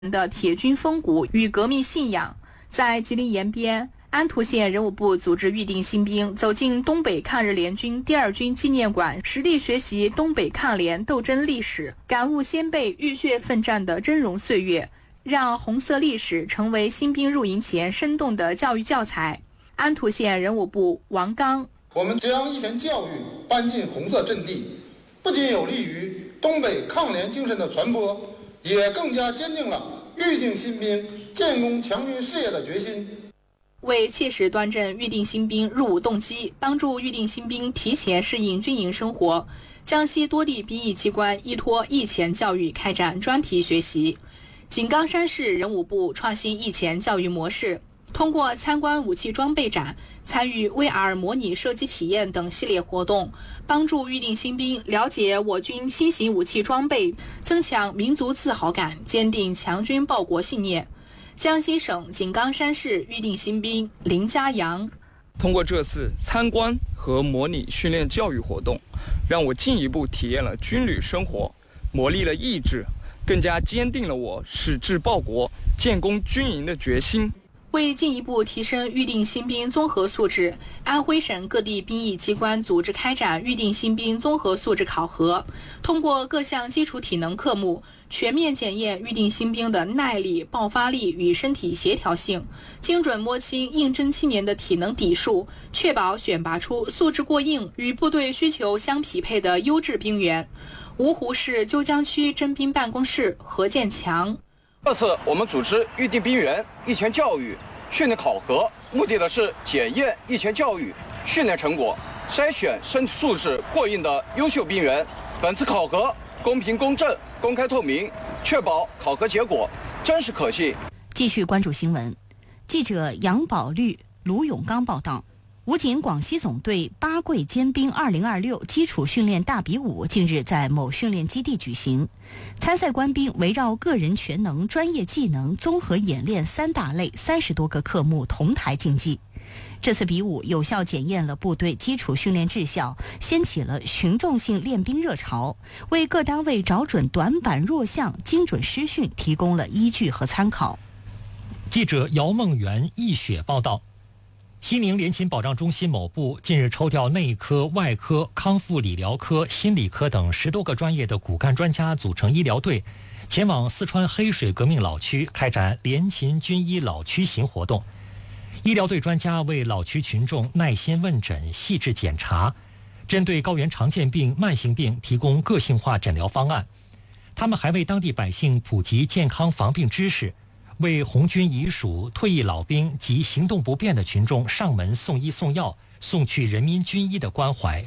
的铁军风骨与革命信仰。在吉林延边，安图县人武部组织预定新兵走进东北抗日联军第2军纪念馆，实地学习东北抗联斗争历史，感悟先辈浴血奋战的峥嵘岁月，让红色历史成为新兵入营前生动的教育教材。安图县人武部王刚： 我们将义前教育搬进红色阵地，不仅有利于东北抗联精神的传播，也更加坚定了预定新兵建功强军事业的决心。 为切实端正预定新兵入伍动机，帮助预定新兵提前适应军营生活，江西多地兵役机关依托役前教育开展专题学习。井冈山市人武部创新役前教育模式，通过参观武器装备展、参与 VR 模拟射击体验等系列活动，帮助预定新兵了解我军新型武器装备，增强民族自豪感，坚定强军报国信念。江西省井冈山市预定新兵林家阳： 通过这次参观和模拟训练教育活动，让我进一步体验了军旅生活，磨砺了意志，更加坚定了我矢志报国、建功军营的决心。 为进一步提升预定新兵综合素质，安徽省各地兵役机关组织开展预定新兵综合素质考核，通过各项基础体能科目，全面检验预定新兵的耐力、爆发力与身体协调性，精准摸清应征青年的体能底数，确保选拔出素质过硬、与部队需求相匹配的优质兵员。芜湖市鸠江区征兵办公室何建强： 这次我们组织预定兵员役前教育训练考核，目的是检验役前教育训练成果，筛选身体素质过硬的优秀兵员。本次考核公平公正、公开透明，确保考核结果真实可信。 继续关注新闻，记者杨宝绿、卢永刚报道。武警广西总队八桂尖兵2026基础训练大比武近日在某训练基地举行，参赛官兵围绕个人全能、专业技能、综合演练3大类30多个科目同台竞技。这次比武有效检验了部队基础训练质效，掀起了群众性练兵热潮，为各单位找准短板弱项、精准施训提供了依据和参考。 记者姚梦圆、易雪报道。西宁联勤保障中心某部近日抽调内科、外科、康复理疗科、心理科等10多个专业的骨干专家组成医疗队，前往四川黑水革命老区开展联勤军医老区行活动。医疗队专家为老区群众耐心问诊、细致检查，针对高原常见病、慢性病提供个性化诊疗方案。他们还为当地百姓普及健康防病知识，为红军遗属、退役老兵及行动不便的群众上门送医送药，送去人民军医的关怀。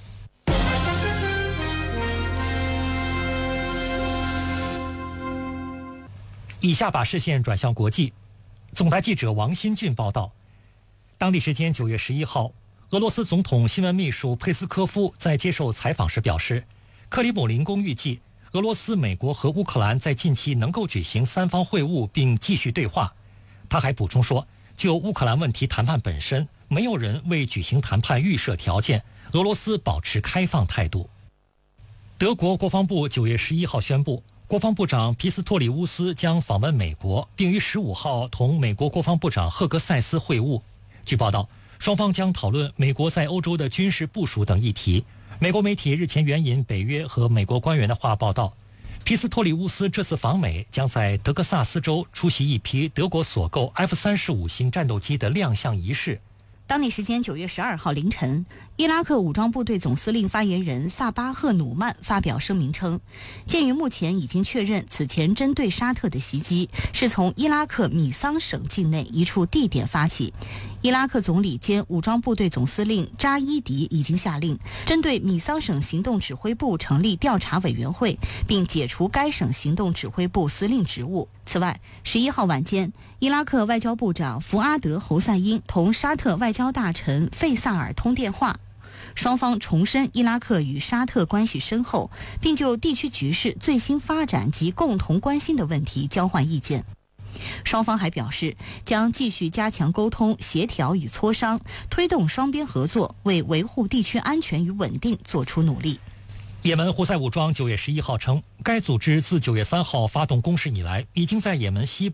以下把视线转向国际，总台记者王新俊报道。当地时间9月11号，俄罗斯总统新闻秘书佩斯科夫在接受采访时表示，克里姆林宫预计俄罗斯、美国和乌克兰在近期能够举行3方会晤并继续对话。他还补充说，就乌克兰问题谈判本身，没有人为举行谈判预设条件，俄罗斯保持开放态度。德国国防部9月11号宣布，国防部长皮斯托里乌斯将访问美国，并于15号同美国国防部长赫格塞斯会晤。据报道，双方将讨论美国在欧洲的军事部署等议题。美国媒体日前援引北约和美国官员的话报道，皮斯托里乌斯这次访美将在德克萨斯州出席一批德国所购 F-35型战斗机的亮相仪式。 当地时间9月12号凌晨，伊拉克武装部队总司令发言人萨巴赫努曼发表声明称，鉴于目前已经确认此前针对沙特的袭击是从伊拉克米桑省境内一处地点发起，伊拉克总理兼武装部队总司令扎伊迪已经下令针对米桑省行动指挥部成立调查委员会，并解除该省行动指挥部司令职务。此外，11号晚间，伊拉克外交部长福阿德·侯赛因同沙特外交大臣费萨尔通电话，双方重申伊拉克与沙特关系深厚，并就地区局势最新发展及共同关心的问题交换意见。双方还表示，将继续加强沟通、协调与磋商，推动双边合作，为维护地区安全与稳定做出努力。 也门胡塞武装9月11号称，该组织自9月3号发动攻势以来，已经在也门西